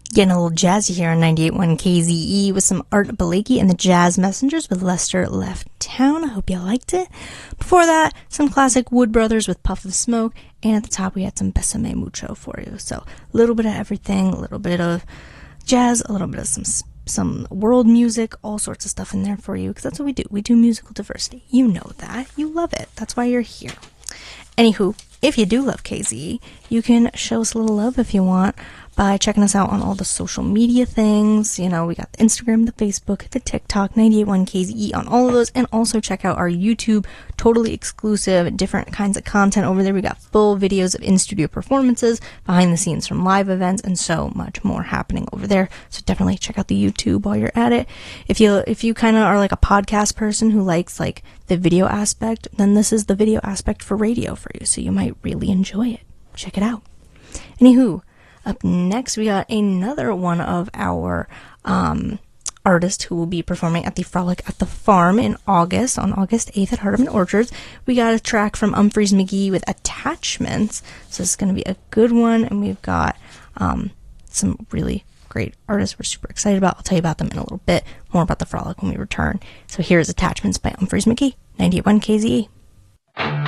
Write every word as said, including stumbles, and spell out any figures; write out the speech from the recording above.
Getting a little jazzy here on ninety-eight point one K Z E with some Art Blakey and the Jazz Messengers with Lester Left Town. I hope you liked it. Before that, some classic Wood Brothers with Puff of Smoke, and at the top we had some Besame Mucho for you. So a little bit of everything, a little bit of jazz, a little bit of some some world music, all sorts of stuff in there for you, because that's what we do. We do musical diversity. You know that. You love it. That's why you're here. Anywho, if you do love K Z E, you can show us a little love if you want by checking us out on all the social media things. You know, we got the Instagram, the Facebook, the TikTok, ninety-eight point one K Z E on all of those, and also check out our YouTube, totally exclusive, different kinds of content over there. We got full videos of in-studio performances, behind the scenes from live events, and so much more happening over there. So definitely check out the YouTube while you're at it. If you if you kind of are like a podcast person who likes like the video aspect, then this is the video aspect for radio for you, so you might really enjoy it. Check it out. Anywho, up next, we got another one of our um, artists who will be performing at the Frolic at the Farm in August, on August eighth at Hardeman Orchards. We got a track from Umphrey's McGee with Attachments, so this is going to be a good one, and we've got um, some really great artists we're super excited about. I'll tell you about them in a little bit, more about the Frolic when we return. So here's Attachments by Umphrey's McGee, ninety-eight point one K Z E.